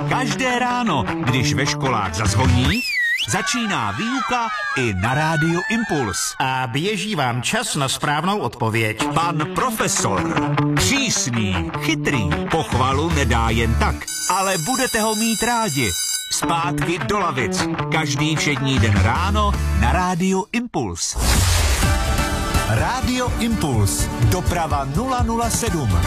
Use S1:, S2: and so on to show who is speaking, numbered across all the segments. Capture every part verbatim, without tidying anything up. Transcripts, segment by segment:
S1: Každé ráno, když ve školách zazvoní, začíná výuka i na rádiu Impuls.
S2: A běží vám čas na správnou odpověď.
S1: Pan profesor. Přísný, chytrý, pochvalu nedá jen tak, ale budete ho mít rádi. Zpátky do lavic. Každý všední den ráno na rádiu Impuls. Rádio Impuls. Doprava nula nula sedm.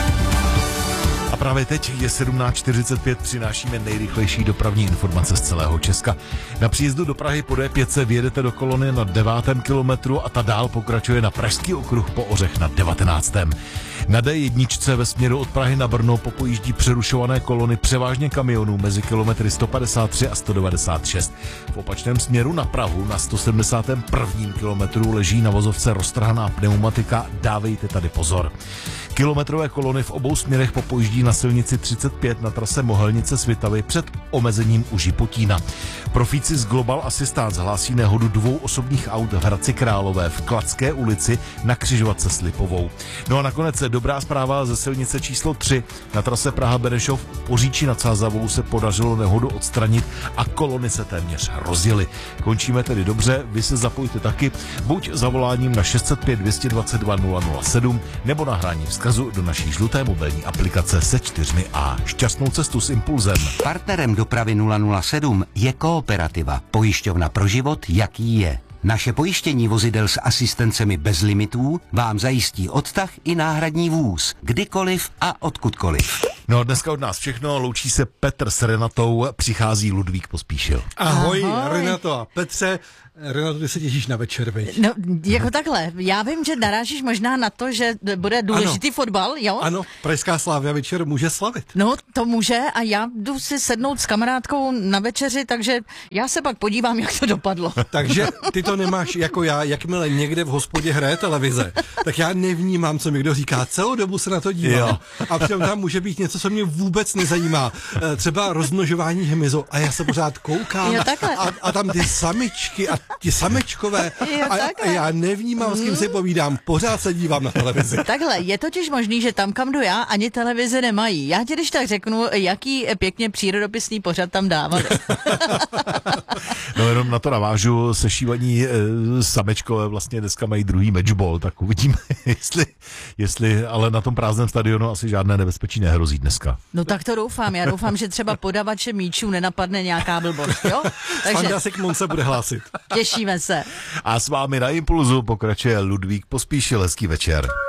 S3: A právě teď je sedmnáct čtyřicet pět, přinášíme nejrychlejší dopravní informace z celého Česka. Na příjezdu do Prahy po D pět vyjedete do kolony na devátém kilometru a ta dál pokračuje na Pražský okruh po Ořech na devatenáctém. Na D jedna ve směru od Prahy na Brno popojíždí přerušované kolony převážně kamionů mezi kilometry sto padesát tři a sto devadesát šest. V opačném směru na Prahu na sto sedmdesátém prvním kilometru leží na vozovce roztrhaná pneumatika, dávejte tady pozor. Kilometrové kolony v obou směrech popojíždí na silnici třicet pět na trase Mohelnice Svitavy před omezením u Žipotína. Profíci z Global Assistance hlásí nehodu dvou osobních aut v Hradci Králové v Kladské ulici na křižovatce s Lipovou. No a nakonec dobrá zpráva ze silnice číslo tři na trase Praha-Benešov Poříčí nad Sázavou se podařilo nehodu odstranit a kolony se téměř rozjely. Končíme tedy dobře, vy se zapojte taky, buď zavoláním na šest set pět dvě dvacet dva nula nula sedm nebo nahráním vzkazu do naší žluté mobilní aplikace se čtyřmi A. Šťastnou cestu s Impulzem.
S2: Partnerem dopravy nula nula sedm je Kooperativa, pojišťovna pro život, jaký je. Naše pojištění vozidel s asistencemi bez limitů vám zajistí odtah i náhradní vůz, kdykoliv a odkudkoliv.
S3: No dneska od nás všechno, loučí se Petr s Renatou, přichází Ludvík Pospíšil.
S4: Ahoj, Ahoj. Renato a Petře. Renato, ty se těšíš na večer, veď?
S5: No, jako takhle. Já vím, že narážíš možná na to, že bude důležitý ano. fotbal, jo?
S4: Ano, Pražská Slavia večer může slavit.
S5: No, to může a já jdu si sednout s kamarádkou na večeři, takže já se pak podívám, jak to dopadlo.
S4: Takže ty to nemáš jako já, jakmile někde v hospodě hraje televize, tak já nevnímám, co mi kdo říká. Celou dobu se na to dívám. Jo. A přitom tam může být něco, co mě vůbec nezajímá. Třeba rozmnožování hmyzu a já se pořád koukám
S5: jo,
S4: a, a tam ty samičky a ti samečkové a, a já nevnímám, s kým si povídám, pořád se dívám na televizi.
S5: Takhle, je totiž možný, že tam, kam jdu já, ani televize nemají. Já ti když tak řeknu, jaký pěkně přírodopisný pořad tam dávali.
S3: No jenom na to navážu, sešívaní e, samečkové vlastně dneska mají druhý matchball, tak uvidíme, jestli, jestli, ale na tom prázdném stadionu asi žádné nebezpečí nehrozí dneska.
S5: No tak to doufám, já doufám, že třeba podavače míčů nenapadne nějaká blbost, jo?
S4: Takže Fandasik Mon se bude hlásit.
S5: Těšíme se.
S3: A s vámi na Impulzu pokračuje Ludvík Pospíšil, hezký večer.